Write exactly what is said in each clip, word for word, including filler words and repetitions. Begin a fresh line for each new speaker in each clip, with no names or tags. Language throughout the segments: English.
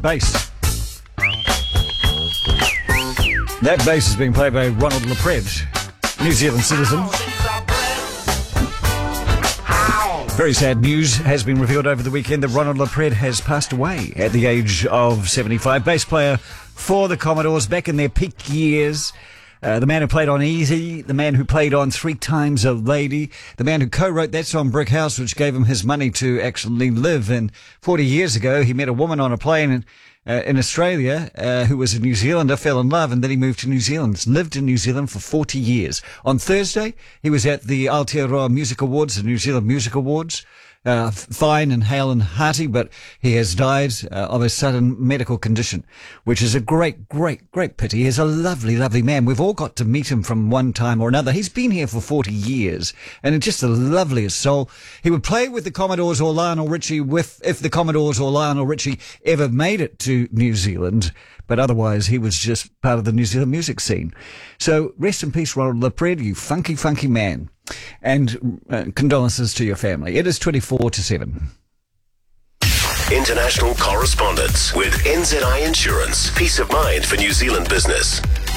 Bass. That bass is being played by Ronald LaPred, New Zealand citizen. Very sad news has been revealed over the weekend that Ronald LaPred has passed away at the age of seventy-five. Bass player for the Commodores back in their peak years. Uh, the man who played on Easy, the man who played on Three Times a Lady, the man who co-wrote that song Brick House, which gave him his money to actually live. And forty years ago, he met a woman on a plane in, uh, in Australia uh, who was a New Zealander, fell in love, and then he moved to New Zealand. He's lived in New Zealand for forty years. On Thursday, he was at the Aotearoa Music Awards, the New Zealand Music Awards. Uh, fine and hale and hearty, but he has died uh, of a sudden medical condition, which is a great, great, great pity. He's a lovely, lovely man. We've all got to meet him from one time or another. He's been here for forty years, and it's just the loveliest soul. He would play with the Commodores or Lionel Richie with, if the Commodores or Lionel Richie ever made it to New Zealand, but otherwise he was just part of the New Zealand music scene. So rest in peace, Ronald LaPred, you funky, funky man. And uh, condolences to your family. It is twenty-four to seven.
International correspondence with N Z I Insurance. Peace of mind for New Zealand business.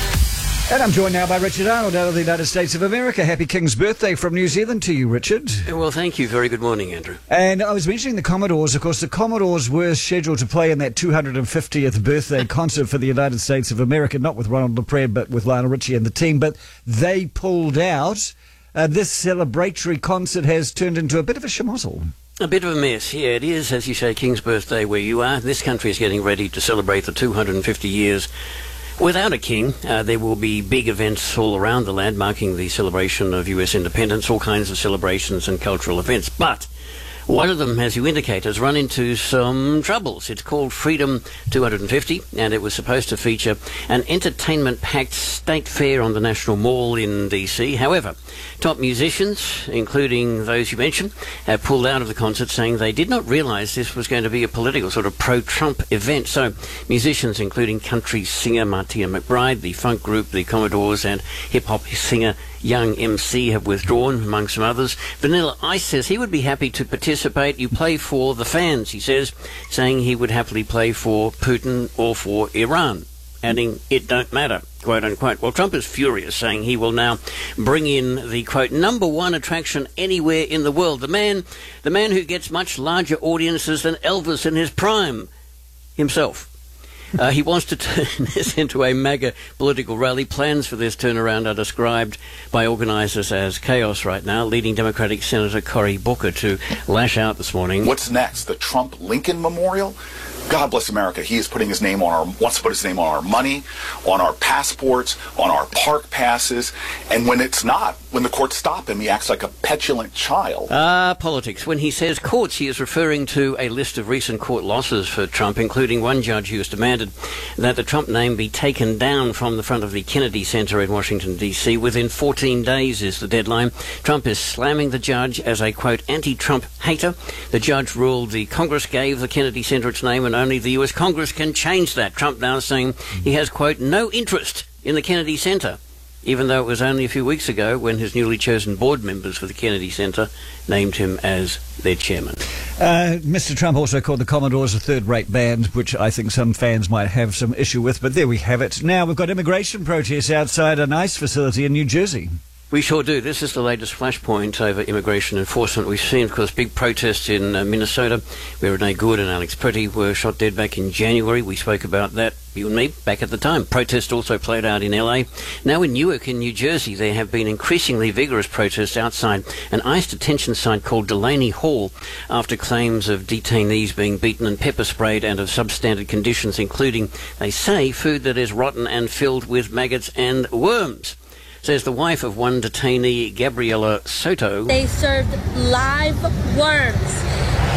And I'm joined now by Richard Arnold out of the United States of America. Happy King's birthday from New Zealand to you, Richard.
Well, thank you. Very good morning, Andrew.
And I was mentioning the Commodores. Of course, the Commodores were scheduled to play in that two hundred fiftieth birthday concert for the United States of America, not with Ronald LaPred, but with Lionel Richie and the team. But they pulled out. Uh, this celebratory concert has turned into a bit of a schmozzle.
A bit of a mess, yeah, it is, as you say, King's birthday where you are. This country is getting ready to celebrate the two hundred fifty years without a king. Uh, there will be big events all around the land marking the celebration of U S independence, all kinds of celebrations and cultural events. But one of them, as you indicate, has run into some troubles. It's called Freedom two hundred fifty, and it was supposed to feature an entertainment-packed state fair on the National Mall in D C. However, top musicians, including those you mentioned, have pulled out of the concert saying they did not realise this was going to be a political sort of pro-Trump event. So musicians, including country singer Martina McBride, the funk group The Commodores, and hip-hop singer Young M C have withdrawn, among some others. Vanilla Ice says he would be happy to participate. You play for the fans, he says, saying he would happily play for Putin or for Iran, adding, it don't matter, quote unquote. Well, Trump is furious, saying he will now bring in the, quote, number one attraction anywhere in the world. The man, the man who gets much larger audiences than Elvis in his prime, himself. Uh, he wants to turn this into a mega political rally. Plans for this turnaround are described by organisers as chaos right now, leading Democratic Senator Cory Booker to lash out this morning.
What's next? The Trump-Lincoln Memorial? God bless America. He is putting his name on our, wants to put his name on our money, on our passports, on our park passes. And when it's not, when the courts stop him, he acts like a petulant child.
Ah, uh, politics. When he says courts, he is referring to a list of recent court losses for Trump, including one judge who has demanded that the Trump name be taken down from the front of the Kennedy Center in Washington, D C Within fourteen days is the deadline. Trump is slamming the judge as a, quote, anti-Trump hater. The judge ruled the Congress gave the Kennedy Center its name and only the U S Congress can change that. Trump now saying he has, quote, no interest in the Kennedy Center, even though it was only a few weeks ago when his newly chosen board members for the Kennedy Center named him as their chairman.
Uh, Mister Trump also called the Commodores a third-rate band, which I think some fans might have some issue with, but there we have it. Now we've got immigration protests outside an ICE facility in New Jersey.
We sure do. This is the latest flashpoint over immigration enforcement. We've seen, of course, big protests in uh, Minnesota, where Renee Good and Alex Pretty were shot dead back in January. We spoke about that, you and me, back at the time. Protests also played out in L A. Now in Newark, in New Jersey, there have been increasingly vigorous protests outside an ICE detention site called Delaney Hall after claims of detainees being beaten and pepper sprayed and of substandard conditions, including, they say, food that is rotten and filled with maggots and worms. Says the wife of one detainee, Gabriela Soto.
They served live worms.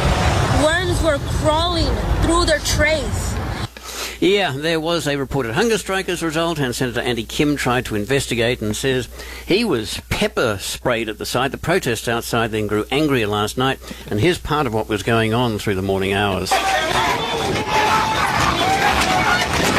Worms were crawling through their trays.
Yeah, there was a reported hunger strike as a result, and Senator Andy Kim tried to investigate and says he was pepper sprayed at the site. The protests outside then grew angrier last night, and here's part of what was going on through the morning hours.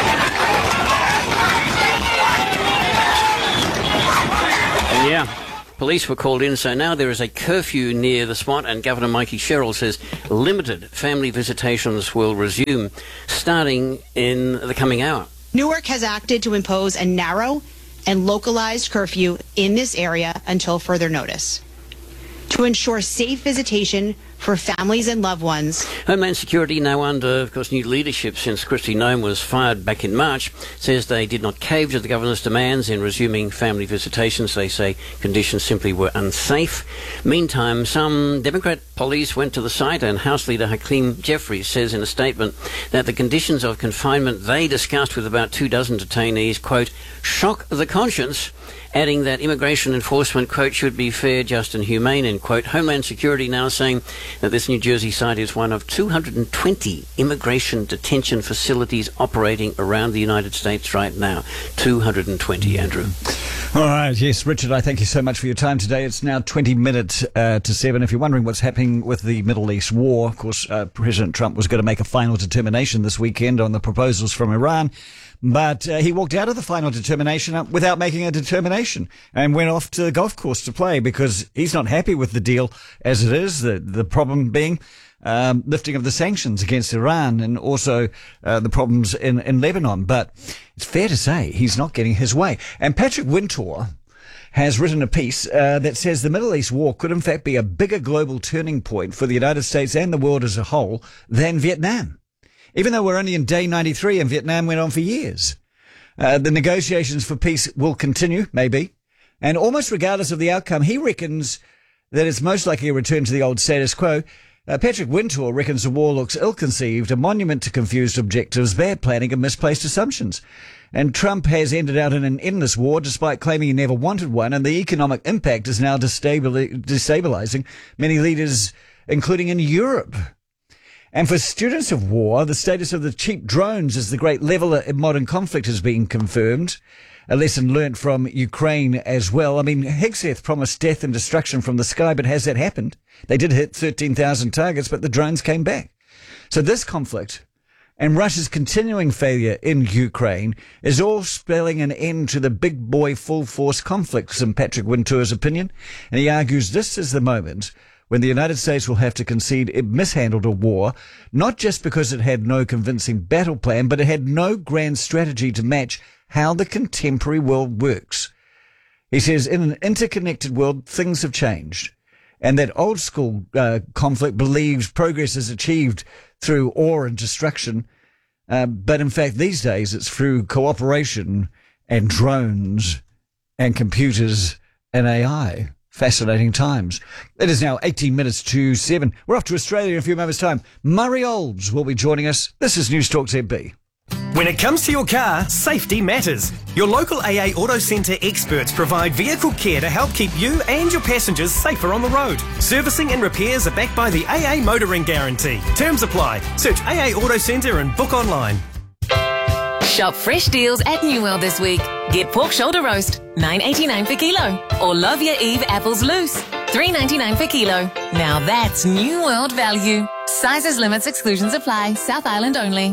Yeah, Police were called in, so now there is a curfew near the spot, and Governor Mikey Sherrill says limited family visitations will resume starting in the coming hour.
Newark has acted to impose a narrow and localized curfew in this area until further notice to ensure safe visitation for families and loved ones.
Homeland Security, now under, of course, new leadership since Kristi Noem was fired back in March, says they did not cave to the governor's demands in resuming family visitations. They say conditions simply were unsafe. Meantime, some Democrat police went to the site, and House Leader Hakeem Jeffries says in a statement that the conditions of confinement they discussed with about two dozen detainees, quote, shock the conscience, adding that immigration enforcement, quote, should be fair, just and humane, end quote. Homeland Security now saying that this New Jersey site is one of two hundred twenty immigration detention facilities operating around the United States right now. two hundred twenty, Andrew.
All right, yes, Richard, I thank you so much for your time today. It's now twenty minutes uh, to seven. If you're wondering what's happening with the Middle East war, of course, uh, President Trump was going to make a final determination this weekend on the proposals from Iran. But uh, he walked out of the final determination without making a determination and went off to the golf course to play because he's not happy with the deal as it is. The, the problem being um, lifting of the sanctions against Iran and also uh, the problems in, in Lebanon. But it's fair to say he's not getting his way. And Patrick Wintour has written a piece uh, that says the Middle East war could in fact be a bigger global turning point for the United States and the world as a whole than Vietnam. Even though we're only in day ninety-three and Vietnam went on for years. Uh, the negotiations for peace will continue, maybe. And almost regardless of the outcome, he reckons that it's most likely a return to the old status quo. Uh, Patrick Wintour reckons the war looks ill-conceived, a monument to confused objectives, bad planning and misplaced assumptions. And Trump has ended out in an endless war despite claiming he never wanted one, and the economic impact is now destabil- destabilizing many leaders, including in Europe. And for students of war, the status of the cheap drones as the great leveller in modern conflict has been confirmed. A lesson learnt from Ukraine as well. I mean, Hegseth promised death and destruction from the sky, but has that happened? They did hit thirteen thousand targets, but the drones came back. So this conflict and Russia's continuing failure in Ukraine is all spelling an end to the big boy full force conflicts, in Patrick Wintour's opinion. And he argues this is the moment when the United States will have to concede it mishandled a war, not just because it had no convincing battle plan, but it had no grand strategy to match how the contemporary world works. He says, in an interconnected world, things have changed. And that old school uh, conflict believes progress is achieved through war and destruction. Uh, but in fact, these days, it's through cooperation and drones and computers and A I. Fascinating times. It is now eighteen minutes to seven. We're off to Australia in a few moments' time. Murray Olds will be joining us. This is News Talk Z B.
When it comes to your car, safety matters. Your local A A Auto Centre experts provide vehicle care to help keep you and your passengers safer on the road. Servicing and repairs are backed by the A A Motoring Guarantee. Terms apply. Search A A Auto Centre and book online.
Shop fresh deals at New World this week. Get pork shoulder roast, nine eighty-nine per kilo. Or love your Eve apples loose, three ninety-nine per kilo. Now that's New World value. Sizes, limits, exclusions apply. South Island only.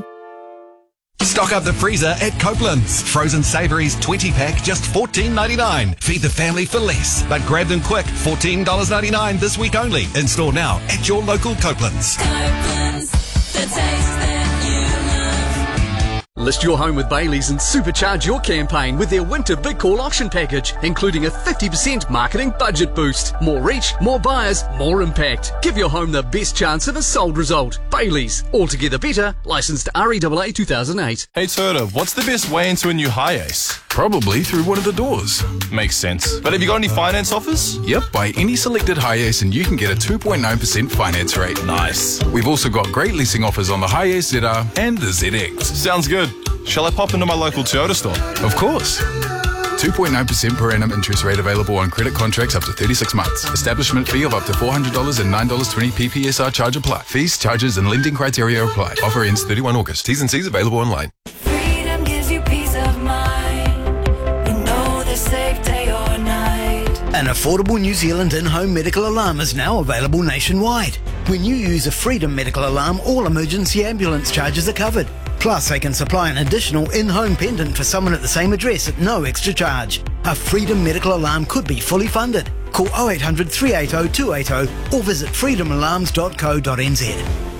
Stock up the freezer at Copeland's. Frozen savouries twenty pack, just fourteen ninety-nine. Feed the family for less, but grab them quick. fourteen ninety-nine this week only. In store now at your local Copeland's.
Copeland's, the taste that you love.
List your home with Bailey's and supercharge your campaign with their winter big call auction package, including a fifty percent marketing budget boost. More reach, more buyers, more impact. Give your home the best chance of a sold result. Bailey's, altogether better, licensed R E A A two thousand eight.
Hey Turda, what's the best way into a new Hi-Ace? Probably through one of the doors. Makes sense. But have you got any finance offers?
Yep, buy any selected Hi-Ace and you can get a two point nine percent finance rate.
Nice.
We've also got great leasing offers on the Hi-Ace Z R and the Z X.
Sounds good. Shall I pop into my local Toyota store?
Of course. two point nine percent per annum interest rate available on credit contracts up to thirty-six months. Establishment fee of up to four hundred dollars and nine dollars twenty P P S R charge apply. Fees, charges and lending criteria apply. Offer ends thirty-first August. T's and C's available online.
Freedom gives you peace of mind. You know the safe day or night.
An affordable New Zealand in-home medical alarm is now available nationwide. When you use a Freedom medical alarm, all emergency ambulance charges are covered. Plus, they can supply an additional in-home pendant for someone at the same address at no extra charge. A Freedom medical alarm could be fully funded. Call oh eight hundred, three eight oh, two eight oh or visit freedom alarms dot co dot n z.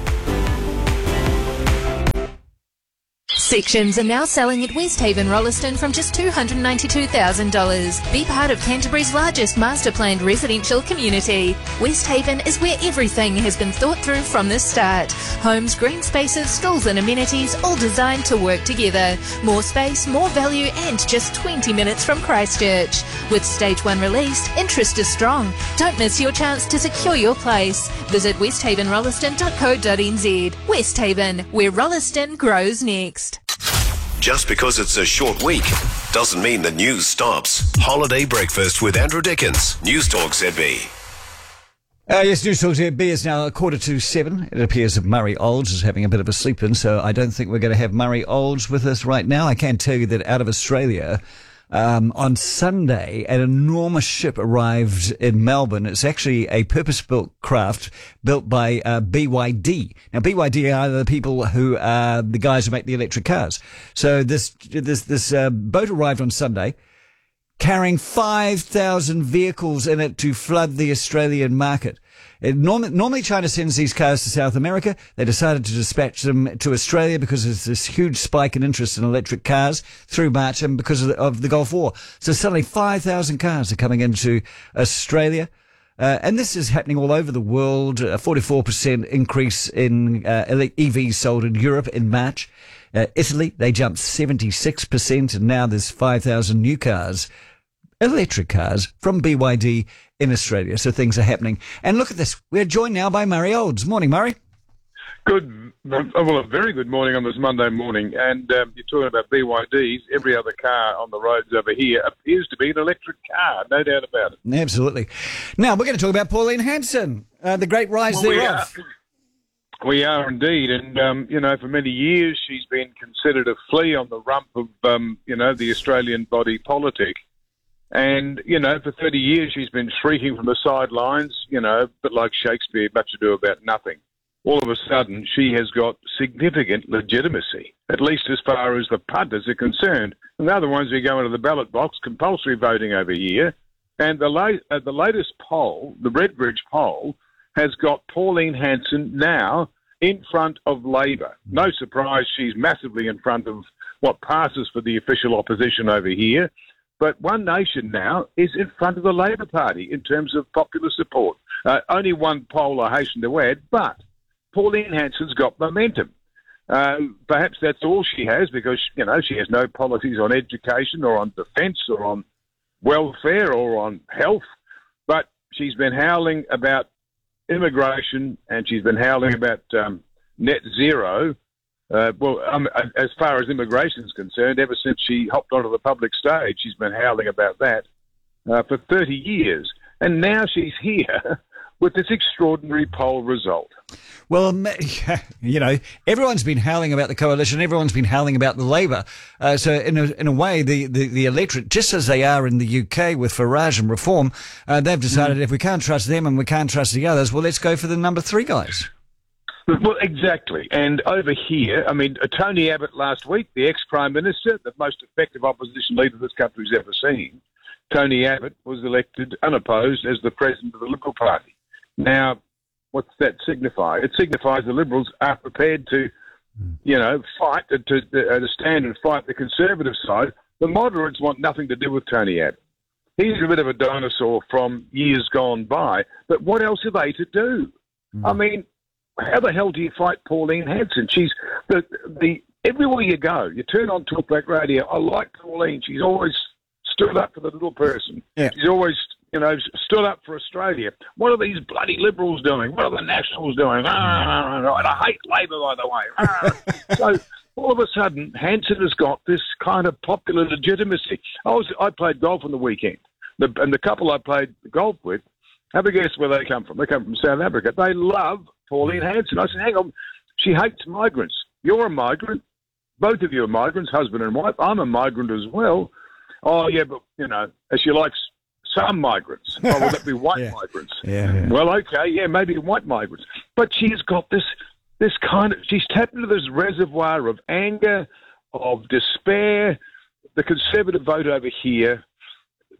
Sections are now selling at Westhaven Rolleston from just two hundred ninety-two thousand dollars. Be part of Canterbury's largest master-planned residential community. Westhaven is where everything has been thought through from the start. Homes, green spaces, schools and amenities, all designed to work together. More space, more value and just twenty minutes from Christchurch. With Stage one released, interest is strong. Don't miss your chance to secure your place. Visit westhaven rolleston dot co dot n z. Westhaven, where Rolleston grows next.
Just because it's a short week doesn't mean the news stops. Holiday Breakfast with Andrew Dickens. News Talk Z B.
Uh, yes, News Talk Z B is now a quarter to seven. It appears that Murray Olds is having a bit of a sleep in, so I don't think we're going to have Murray Olds with us right now. I can tell you that out of Australia, Um, on Sunday, an enormous ship arrived in Melbourne. It's actually a purpose-built craft built by uh, B Y D. Now, B Y D are the people who are the guys who make the electric cars. So this this this uh, boat arrived on Sunday, carrying five thousand vehicles in it to flood the Australian market. It norm- normally, China sends these cars to South America. They decided to dispatch them to Australia because there's this huge spike in interest in electric cars through March and because of the, of the Gulf War. So suddenly five thousand cars are coming into Australia. Uh, and this is happening all over the world. A forty-four percent increase in uh, E Vs sold in Europe in March. Uh, Italy, they jumped seventy-six percent, and now there's five thousand new cars, electric cars, from B Y D in Australia. So things are happening. And look at this. We're joined now by Murray Olds. Morning, Murray.
Good. Well, a very good morning on this Monday morning. And um, you're talking about B Y Ds. Every other car on the roads over here appears to be an electric car. No doubt about it.
Absolutely. Now, we're going to talk about Pauline Hanson, uh, the great rise
well,
thereof.
We are, we are indeed. And, um, you know, for many years she's been considered a flea on the rump of, um, you know, the Australian body politic. And, you know, for thirty years she's been shrieking from the sidelines, you know, a bit like Shakespeare, much ado about nothing. All of a sudden, she has got significant legitimacy, at least as far as the punters are concerned. And they're the ones who go into the ballot box, compulsory voting over here. And the, la- uh, the latest poll, the Redbridge poll, has got Pauline Hanson now in front of Labor. No surprise, she's massively in front of what passes for the official opposition over here. But One Nation now is in front of the Labor Party in terms of popular support. Uh, only one poll, I hasten to add, but Pauline Hanson's got momentum. Uh, perhaps that's all she has because, you know, she has no policies on education or on defence or on welfare or on health. But she's been howling about immigration and she's been howling about um, net zero. Uh, well, um, as far as immigration is concerned, ever since she hopped onto the public stage, she's been howling about that uh, for thirty years. And now she's here with this extraordinary poll result.
Well, you know, everyone's been howling about the coalition. Everyone's been howling about the Labor. Uh, so in a, in a way, the, the, the electorate, just as they are in the U K with Farage and Reform, uh, they've decided mm. if we can't trust them and we can't trust the others, well, let's go for the number three guys.
Well, exactly. And over here, I mean, uh, Tony Abbott last week, the ex-Prime Minister, the most effective opposition leader this country's ever seen, Tony Abbott was elected unopposed as the President of the Liberal Party. Now, what's that signify? It signifies the Liberals are prepared to, you know, fight, to, to, to stand and fight the Conservative side. The moderates want nothing to do with Tony Abbott. He's a bit of a dinosaur from years gone by, but what else are they to do? Mm. I mean, how the hell do you fight Pauline Hanson? She's the the everywhere you go, you turn on Talkback Radio. I like Pauline. She's always stood up for the little person.
Yeah.
She's always, you know, stood up for Australia. What are these bloody Liberals doing? What are the Nationals doing? Ah, and I hate Labor, by the way. Ah. So all of a sudden, Hanson has got this kind of popular legitimacy. I was I played golf on the weekend, the, and the couple I played golf with, have a guess where they come from. They come from South Africa. They love Pauline Hanson. I said, hang on, she hates migrants. You're a migrant. Both of you are migrants, husband and wife. I'm a migrant as well. Oh, yeah, but, you know, she likes some migrants. Oh, would that be white
yeah.
migrants?
Yeah, yeah.
Well, okay, yeah, maybe white migrants. But she's got this this kind of, she's tapped into this reservoir of anger, of despair. The Conservative vote over here,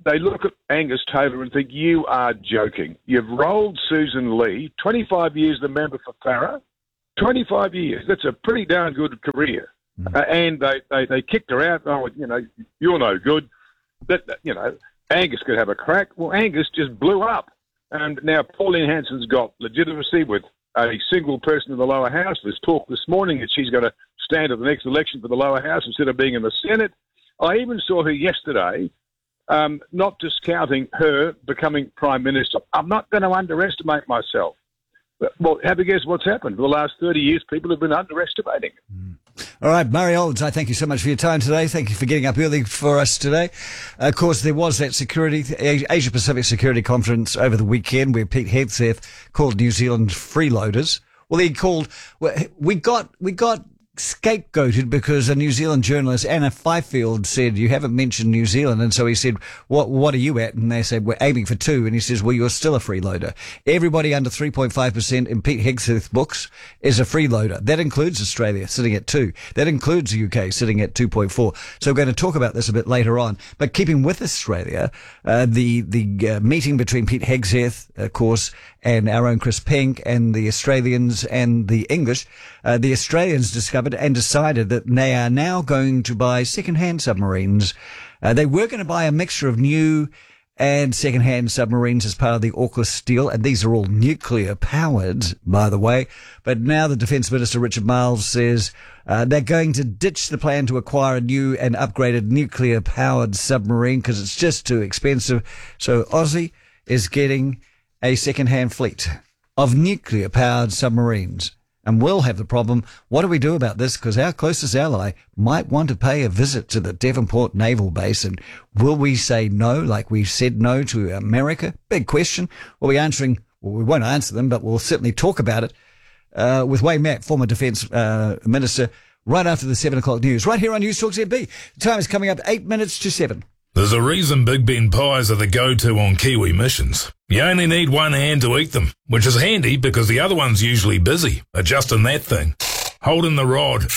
they look at Angus Taylor and think, you are joking. You've rolled Susan Lee, twenty-five years the member for Farrer, twenty-five years. That's a pretty darn good career. Mm. Uh, and they, they, they kicked her out. Oh, you know, you're no good. That, that, you know, Angus could have a crack. Well, Angus just blew up. And now Pauline Hanson's got legitimacy with a single person in the lower house. There's talk this morning that she's going to stand at the next election for the lower house instead of being in the Senate. I even saw her yesterday um, not discounting her becoming Prime Minister. I'm not going to underestimate myself. But, well, have a guess what's happened. For the last thirty years, people have been underestimating it.
Mm. All right, Murray Olds, I thank you so much for your time today. Thank you for getting up early for us today. Of course, there was that security, Asia Pacific Security Conference over the weekend where Pete Hegseth called New Zealand freeloaders. Well, he called, we got, we got scapegoated because a New Zealand journalist, Anna Fifield, said, you haven't mentioned New Zealand. And so he said, what what are you at? And they said, we're aiming for two. And he says, well, you're still a freeloader. Everybody under three point five percent in Pete Hegseth's books is a freeloader. That includes Australia, sitting at two. That includes the U K, sitting at two point four. So we're going to talk about this a bit later on. But keeping with Australia, uh, the, the uh, meeting between Pete Hegseth, of course, and our own Chris Pink and the Australians and the English, uh, the Australians discovered and decided that they are now going to buy second-hand submarines. Uh, they were going to buy a mixture of new and second-hand submarines as part of the AUKUS deal, and these are all nuclear-powered, by the way. But now the Defence Minister, Richard Marles, says uh, they're going to ditch the plan to acquire a new and upgraded nuclear-powered submarine because it's just too expensive. So Aussie is getting a second-hand fleet of nuclear-powered submarines. And we'll have the problem, what do we do about this? Because our closest ally might want to pay a visit to the Devonport Naval Base. And will we say no, like we said no to America? Big question. We'll be answering, well, we won't answer them, but we'll certainly talk about it uh, with Wayne Mack, former Defence uh, Minister, right after the seven o'clock news, right here on News Talk Z B. The time is coming up eight minutes to seven.
There's a reason Big Ben pies are the go-to on Kiwi missions. You only need one hand to eat them, which is handy because the other one's usually busy, adjusting that thing, holding the rod,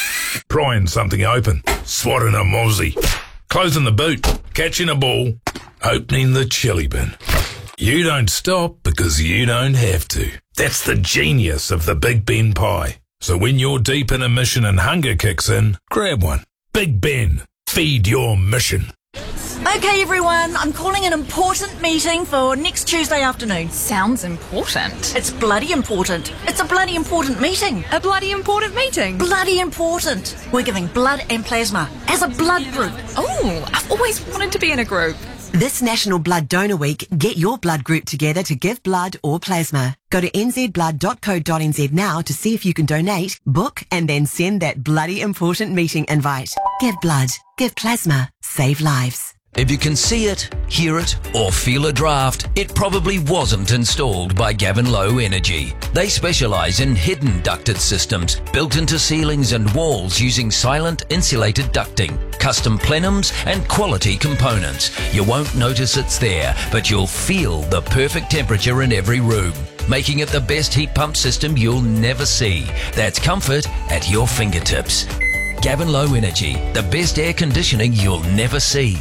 prying something open, swatting a mozzie, closing the boot, catching a ball, opening the chili bin. You don't stop because you don't have to. That's the genius of the Big Ben pie. So when you're deep in a mission and hunger kicks in, grab one. Big Ben, feed your mission.
Okay, everyone, I'm calling an important meeting for next Tuesday afternoon.
Sounds important.
It's bloody important. It's a bloody important meeting.
A bloody important meeting?
Bloody important. We're giving blood and plasma as a blood group.
Oh, I've always wanted to be in a group.
This National Blood Donor Week, get your blood group together to give blood or plasma. Go to n z blood dot co dot n z now to see if you can donate, book, and then send that bloody important meeting invite. Give blood, give plasma, save lives.
If you can see it, hear it, or feel a draft, it probably wasn't installed by Gavin Low Energy. They specialise in hidden ducted systems built into ceilings and walls using silent insulated ducting, custom plenums and quality components. You won't notice it's there, but you'll feel the perfect temperature in every room, making it the best heat pump system you'll never see. That's comfort at your fingertips. Gavin Low Energy, the best air conditioning you'll never see.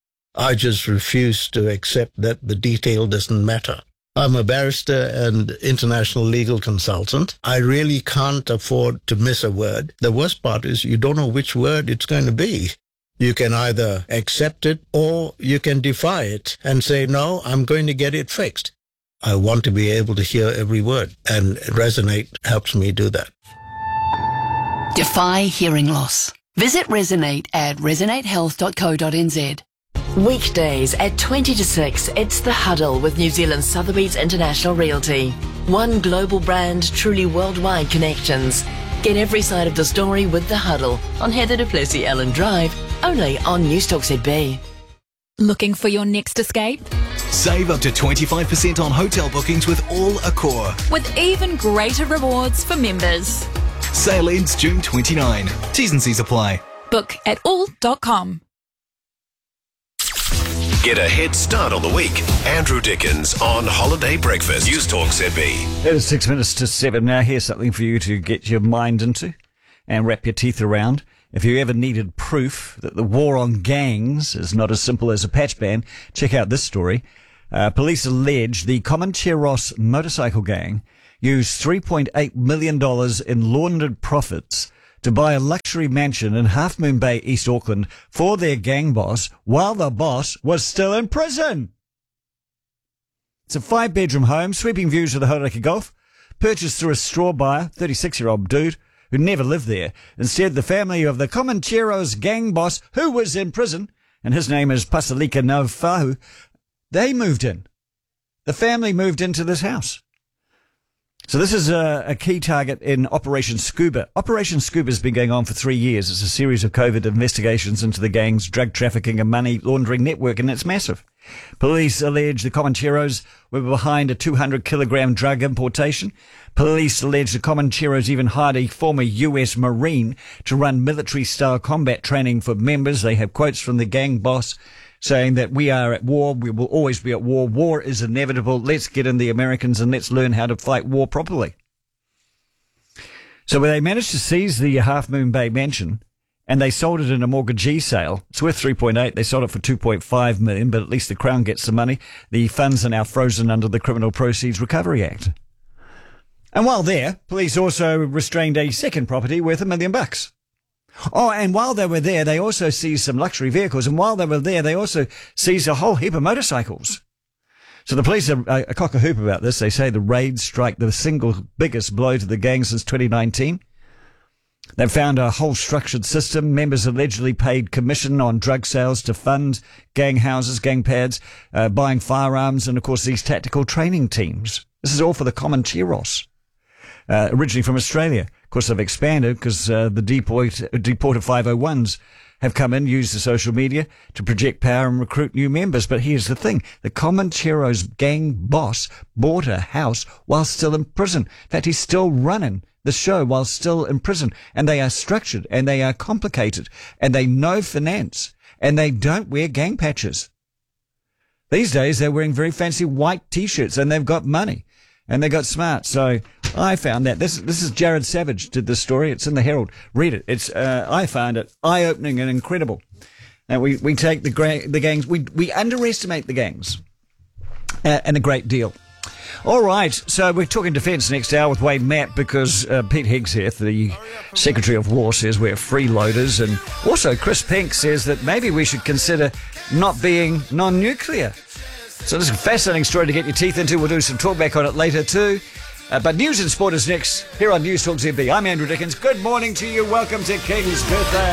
I just refuse to accept that the detail doesn't matter. I'm a barrister and international legal consultant. I really can't afford to miss a word. The worst part is you don't know which word it's going to be. You can either accept it or you can defy it and say, no, I'm going to get it fixed. I want to be able to hear every word, and Resonate helps me do that.
Defy hearing loss. Visit Resonate at resonate health dot co dot n z.
Weekdays at twenty to six, it's The Huddle with New Zealand Sotheby's International Realty. One global brand, truly worldwide connections. Get every side of the story with The Huddle on Heather du Plessis Ellen Drive, only on News Talk Z B.
Looking for your next escape?
Save up to twenty-five percent on hotel bookings with All Accor.
With even greater rewards for members.
Sale ends June twenty-ninth. T's and C's apply.
Book at all dot com.
Get a head start on the week. Andrew Dickens on Holiday Breakfast. News Talk Z B.
It is six minutes to seven now. Here's something for you to get your mind into and wrap your teeth around. If you ever needed proof that the war on gangs is not as simple as a patch ban, check out this story. Uh, police allege the Comancheros motorcycle gang used three point eight million dollars in laundered profits to buy a luxury mansion in Half Moon Bay, East Auckland, for their gang boss while the boss was still in prison. It's a five-bedroom home, sweeping views of the Hauraki Gulf, purchased through a straw buyer, thirty-six-year-old dude, who never lived there. Instead, the family of the Comancheros gang boss, who was in prison, and his name is Pasalika Naufahu, they moved in. The family moved into this house. So this is a, a key target in Operation Scuba. Operation Scuba has been going on for three years. It's a series of COVID investigations into the gang's drug trafficking and money laundering network, and it's massive. Police allege the Comancheros were behind a two hundred kilogram drug importation. Police allege the Comancheros even hired a former U S Marine to run military-style combat training for members. They have quotes from the gang boss saying that we are at war, we will always be at war, war is inevitable, let's get in the Americans and let's learn how to fight war properly. So they managed to seize the Half Moon Bay mansion, and they sold it in a mortgagee sale. It's worth three point eight. They sold it for two point five million, but at least the Crown gets the money. The funds are now frozen under the Criminal Proceeds Recovery Act. And while there, police also restrained a second property worth a million bucks. Oh, and while they were there, they also seized some luxury vehicles. And while they were there, they also seized a whole heap of motorcycles. So the police are a cock-a-hoop about this. They say the raids strike the single biggest blow to the gang since twenty nineteen. They've found a whole structured system. Members allegedly paid commission on drug sales to fund gang houses, gang pads, uh, buying firearms, and, of course, these tactical training teams. This is all for the Comancheros, uh, originally from Australia. Of course, they've expanded because uh, the deport, deported five oh ones have come in, used the social media to project power and recruit new members. But here's the thing. The Comancheros gang boss bought a house while still in prison. In fact, he's still running the show while still in prison. And they are structured and they are complicated and they know finance and they don't wear gang patches. These days, they're wearing very fancy white T-shirts and they've got money and they got smart. So I found that. This this is Jared Savage did this story. It's in the Herald. Read it. It's uh, I found it eye-opening and incredible. Now, we, we take the gra- the gangs, we, we underestimate the gangs uh, and a great deal. All right, so we're talking defence next hour with Wayne Mapp because uh, Pete Hegseth, the Secretary of War, says we're freeloaders, and also Chris Pink says that maybe we should consider not being non-nuclear. So this is a fascinating story to get your teeth into. We'll do some talkback on it later too. Uh, but news and sport is next here on News Talk Z B. I'm Andrew Dickens. Good morning to you. Welcome to King's Birthday.